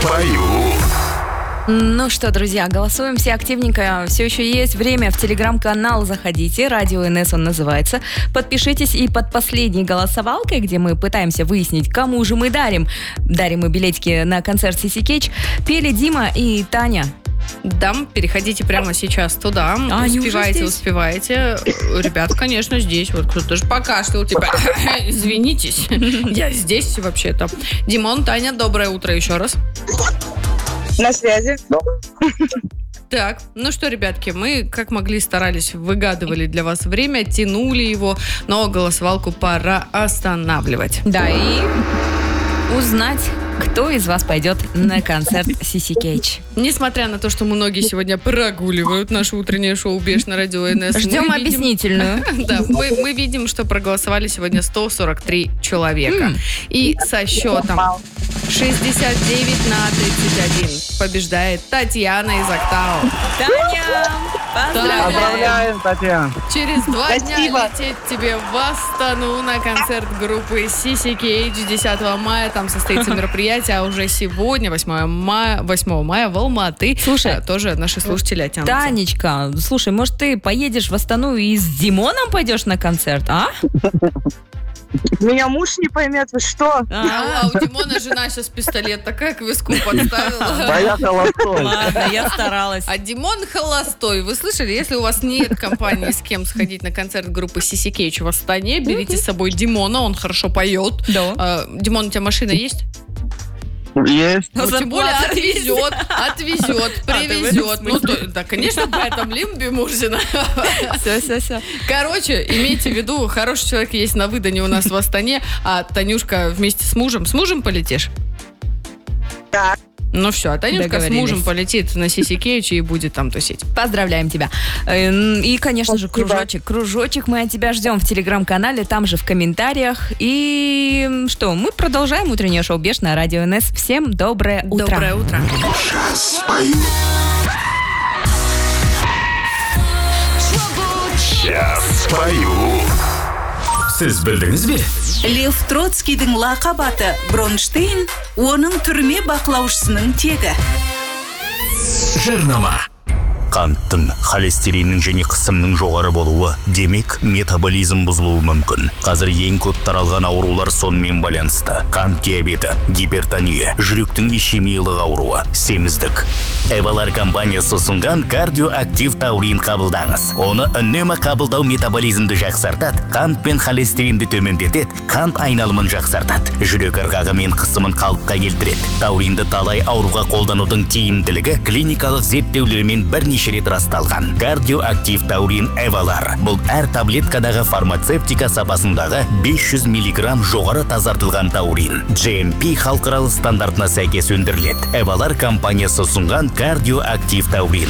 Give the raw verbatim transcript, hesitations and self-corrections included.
спою. Ну что, друзья, голосуем все активненько. Все еще есть время. В телеграм-канал заходите. Радио эн эс он называется. Подпишитесь. И под последней голосовалкой, где мы пытаемся выяснить, кому же мы дарим. Дарим мы билетики на концерт Сиси Кейдж. Пели Дима и Таня. Да, переходите прямо сейчас туда. А, успеваете, успеваете. Ребят, конечно, здесь. Вот кто-то же покашлял, типа, извинитесь, я здесь вообще-то. Димон, Таня, доброе утро еще раз. На связи. Так, ну что, ребятки, мы как могли старались, выгадывали для вас время, тянули его, но голосовалку пора останавливать. Да, и узнать, кто из вас пойдет на концерт Сиси Кейдж. Несмотря на то, что многие сегодня прогуливают наше утреннее шоу «Беш» на радио эн эс. Ждем объяснительную. Да, мы, мы видим, что проголосовали сегодня сто сорок три человека. Mm. И со счетом шестьдесят девять на тридцать один побеждает Татьяна из Актау. Таня, поздравляем. Поздравляем, Татьяна. Через два Спасибо. дня лететь тебе в Астану на концерт группы Сиси Кейдж десятого мая. Там состоится мероприятие, а уже сегодня, восьмого мая, восьмого мая в Алматы. Слушай, тоже наши слушатели оттянутся. Танечка, слушай, может, ты поедешь в Астану и с Димоном пойдешь на концерт, а? Меня муж не поймет, вы что? А, а у Димона жена сейчас пистолет такая к виску подставила. Да я холостой. Ладно, я старалась. А Димон холостой. Вы слышали? Если у вас нет компании, с кем сходить на концерт группы Сиси Кейдж в Астане, берите с собой Димона, он хорошо поет. Да. А, Димон, у тебя машина есть? Есть. Ну, тем более отвезет, отвезет, привезет. А, Ну, то, да, конечно, по этому лимбе Мурзина. Все, все, все. Короче, имейте в виду, хороший человек есть на выдане у нас в Астане, а Танюшка вместе с мужем. С мужем полетишь? Да. Ну все, а Танюшка с мужем полетит на Сиси Кейдж и будет там тусить. Поздравляем тебя. И, конечно же, Спасибо. кружочек. Кружочек мы от тебя ждем в телеграм-канале, там же в комментариях. И что, мы продолжаем утреннее шоу «Беш» на радио эн эс. Всем доброе утро. Доброе утро. Спою. Сейчас спою. Сіз білдіңіз бе? Лев Троцкийдің лақап-аты Бронштейн, оның түрме бақылаушысының тегі. Жарнама. Қанттың, холестериннің және қысымның жоғары болуы, демек метаболизм бұзылуы мүмкін. Қазір ең көп таралған аурулар сонымен байланысты. Қант диабеті, гипертония, жүректің ишемиялық ауруы, семіздік. Эвалар компаниясы ұсынған кардиоактив таурин қабылдаңыз. Оны үнемі қабылдау метаболизмді жақсартады, қант пен холестеринді төмендетеді, қант айналымын жақсартады, жүрек ырғағы мен қысымын қалыпқа келтіреді. Тауринді талай ауруға қолданудың тиімділігі клиникалық зерттеулермен бірнеше рет расталған. Кардиоактив таурин Эвалар. Бұл әр таблеткадағы фармацевтика сапасындағы бес жүз миллиграмм жоғары тазартылған таурин. джи эм пи халықаралық стандартына сәйкес өндіріледі. Эвалар компаниясы ұсынған кардиоактив таурин.